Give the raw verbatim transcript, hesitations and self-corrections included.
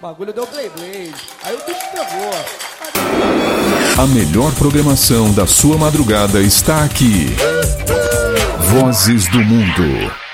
bagulho deu play play. Aí o bicho pegou. A melhor programação da sua madrugada está aqui. Vozes do Mundo.